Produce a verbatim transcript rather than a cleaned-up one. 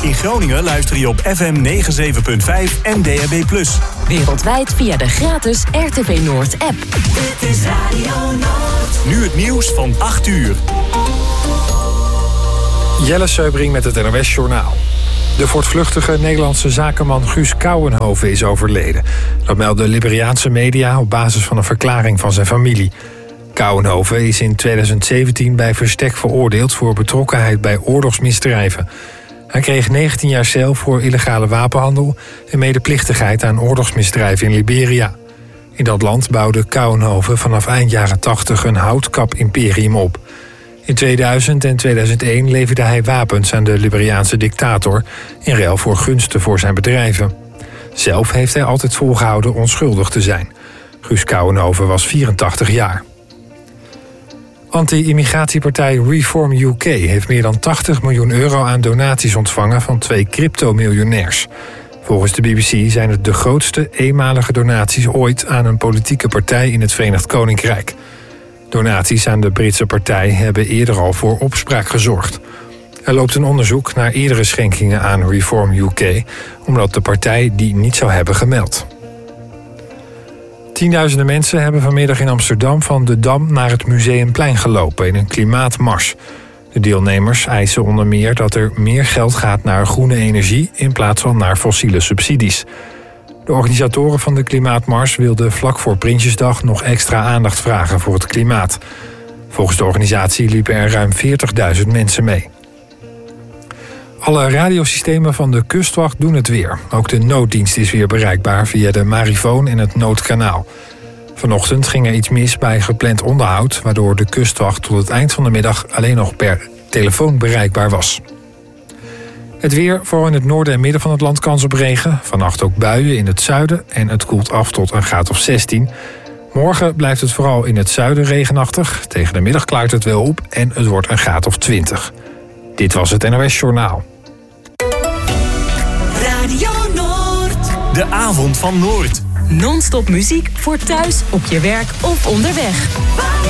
In Groningen luister je op F M negenenzeventig punt vijf en D A B plus. Wereldwijd via de gratis R T V Noord app. Dit is Radio Noord. Nu het nieuws van acht uur. Jelle Seubring met het N O S Journaal. De voortvluchtige Nederlandse zakenman Guus Kouwenhoven is overleden. Dat melden Liberiaanse media op basis van een verklaring van zijn familie. Kouwenhoven is in tweeduizend zeventien bij verstek veroordeeld voor betrokkenheid bij oorlogsmisdrijven. Hij kreeg negentien jaar cel voor illegale wapenhandel en medeplichtigheid aan oorlogsmisdrijven in Liberia. In dat land bouwde Kouwenhoven vanaf eind jaren tachtig een houtkap-imperium op. In tweeduizend en tweeduizend één leverde hij wapens aan de Liberiaanse dictator in ruil voor gunsten voor zijn bedrijven. Zelf heeft hij altijd volgehouden onschuldig te zijn. Guus Kouwenhoven was vierentachtig jaar. Anti-immigratiepartij Reform U K heeft meer dan tachtig miljoen euro aan donaties ontvangen van twee cryptomiljonairs. Volgens de B B C zijn het de grootste eenmalige donaties ooit aan een politieke partij in het Verenigd Koninkrijk. Donaties aan de Britse partij hebben eerder al voor opspraak gezorgd. Er loopt een onderzoek naar eerdere schenkingen aan Reform U K, omdat de partij die niet zou hebben gemeld. Tienduizenden mensen hebben vanmiddag in Amsterdam van de Dam naar het Museumplein gelopen in een klimaatmars. De deelnemers eisen onder meer dat er meer geld gaat naar groene energie in plaats van naar fossiele subsidies. De organisatoren van de klimaatmars wilden vlak voor Prinsjesdag nog extra aandacht vragen voor het klimaat. Volgens de organisatie liepen er ruim veertigduizend mensen mee. Alle radiosystemen van de kustwacht doen het weer. Ook de nooddienst is weer bereikbaar via de Marifoon en het noodkanaal. Vanochtend ging er iets mis bij gepland onderhoud, waardoor de kustwacht tot het eind van de middag alleen nog per telefoon bereikbaar was. Het weer, vooral in het noorden en midden van het land kans op regen. Vannacht ook buien in het zuiden en het koelt af tot een graad of zestien. Morgen blijft het vooral in het zuiden regenachtig. Tegen de middag klaart het wel op en het wordt een graad of twintig. Dit was het N O S Journaal. Radio Noord. De avond van Noord. Non-stop muziek voor thuis, op je werk of onderweg.